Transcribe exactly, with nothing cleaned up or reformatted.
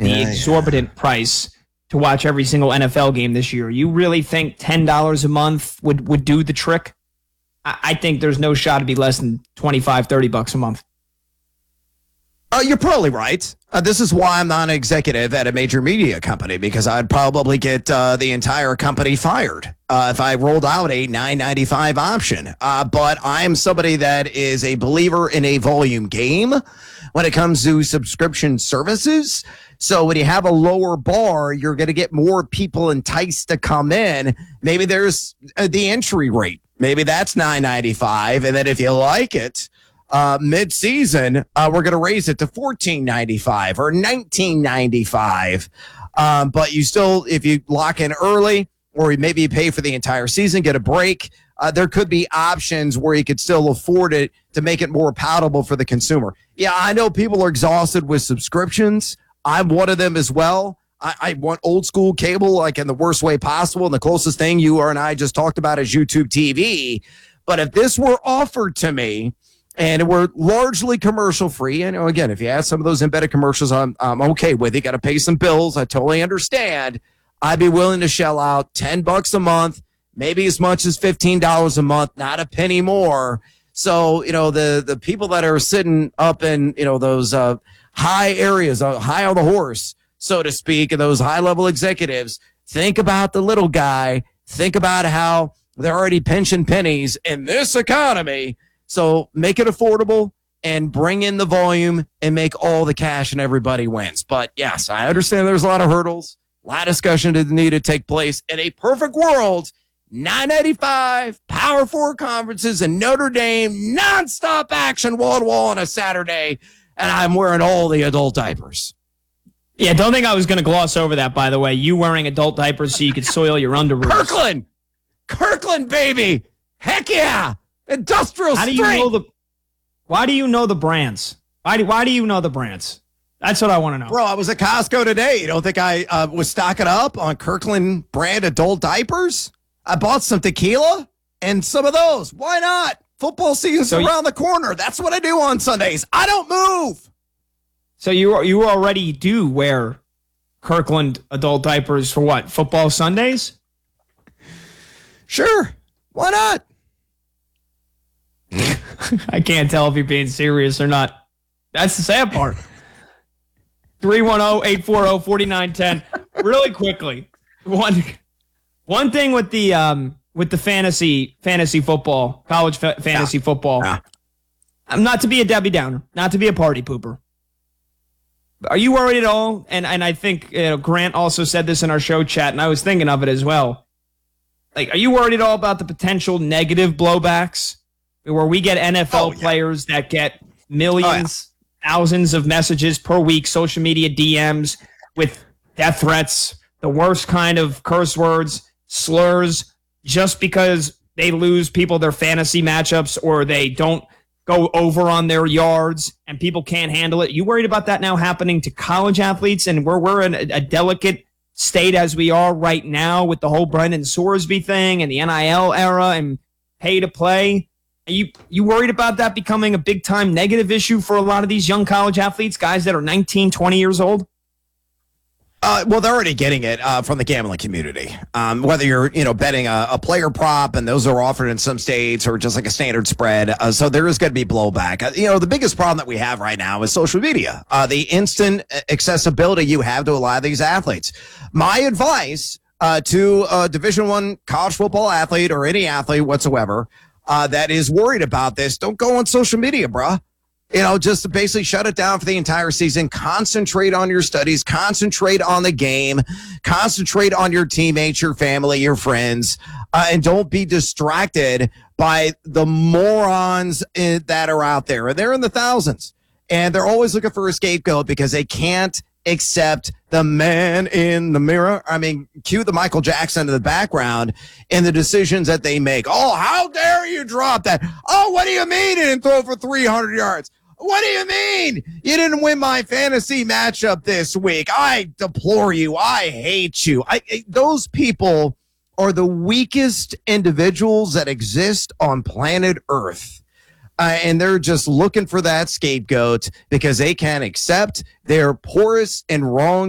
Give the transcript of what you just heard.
the yeah, exorbitant yeah. price to watch every single N F L game this year. You really think ten dollars a month would, would do the trick? I, I think there's no shot to be less than twenty-five, thirty bucks a month. Uh, you're probably right. Uh, this is why I'm not an executive at a major media company, because I'd probably get uh, the entire company fired uh, if I rolled out a nine ninety-five option. Uh, but I'm somebody that is a believer in a volume game when it comes to subscription services. So when you have a lower bar, you're going to get more people enticed to come in. Maybe there's uh, the entry rate. Maybe that's nine ninety-five. And then if you like it, Uh, mid-season, uh, we're going to raise it to fourteen ninety-five or nineteen ninety-five. Um, but you still, if you lock in early, or maybe you pay for the entire season, get a break, uh, there could be options where you could still afford it to make it more palatable for the consumer. Yeah, I know people are exhausted with subscriptions. I'm one of them as well. I, I want old school cable, like in the worst way possible. And the closest thing you or and I just talked about is YouTube T V. But if this were offered to me, and we're largely commercial free. And again, if you add some of those embedded commercials, I'm, I'm okay with it. Got to pay some bills. I totally understand. I'd be willing to shell out ten bucks a month, maybe as much as fifteen dollars a month, not a penny more. So, you know, the, the people that are sitting up in, you know, those uh, high areas, uh, high on the horse, so to speak, and those high level executives, think about the little guy. Think about how they're already pinching pennies in this economy. So make it affordable and bring in the volume and make all the cash and everybody wins. But yes, I understand there's a lot of hurdles, a lot of discussion that need to take place. In a perfect world, nine ninety-five, Power Four conferences in Notre Dame, nonstop action wall to wall on a Saturday, and I'm wearing all the adult diapers. Yeah, don't think I was going to gloss over that, by the way. You wearing adult diapers so you could soil your underwear. Kirkland! Kirkland, baby! Heck yeah! Industrial How do you strength. know the? Why do you know the brands? Why do Why do you know the brands? That's what I want to know, bro. I was at Costco today. You don't think I uh, was stocking up on Kirkland brand adult diapers? I bought some tequila and some of those. Why not? Football season's so around you, the corner. That's what I do on Sundays. I don't move. So you you already do wear Kirkland adult diapers for what? Football Sundays? Sure. Why not? I can't tell if you're being serious or not. That's the sad part. three one zero, eight four zero, four nine one zero. Really quickly. One one thing with the um with the fantasy fantasy football, college fa- fantasy yeah. football. Yeah. I'm not to be a Debbie Downer, not to be a party pooper. Are you worried at all? And and I think you know, Grant also said this in our show chat, and I was thinking of it as well. Like, are you worried at all about the potential negative blowbacks? Where we get N F L oh, yeah. players that get millions, oh, yeah. thousands of messages per week, social media D Ms with death threats, the worst kind of curse words, slurs, just because they lose people their fantasy matchups or they don't go over on their yards and people can't handle it. You worried about that now happening to college athletes, and where we're in a, a delicate state as we are right now with the whole Brendan Sorsby thing and the N I L era and pay to play? Are you you worried about that becoming a big-time negative issue for a lot of these young college athletes, guys that are nineteen, twenty years old? Uh, well, they're already getting it uh, from the gambling community. Um, whether you're, you know, betting a, a player prop, and those are offered in some states, or just like a standard spread. Uh, so there is going to be blowback. Uh, you know, the biggest problem that we have right now is social media. Uh, the instant accessibility you have to a lot of these athletes. My advice uh, to a Division One college football athlete or any athlete whatsoever uh, that is worried about this, don't go on social media, bruh. You know, just to basically shut it down for the entire season. Concentrate on your studies. Concentrate on the game. Concentrate on your teammates, your family, your friends. Uh, and don't be distracted by the morons in, that are out there. And they're in the thousands. And they're always looking for a scapegoat because they can't accept the man in the mirror. I mean, cue the Michael Jackson in the background and the decisions that they make. Oh, how dare you drop that? Oh, what do you mean you didn't throw for three hundred yards? What do you mean you didn't win my fantasy matchup this week? I deplore you. I hate you. I, I, those people are the weakest individuals that exist on planet Earth. Uh, and they're just looking for that scapegoat because they can't accept their poorest and wrong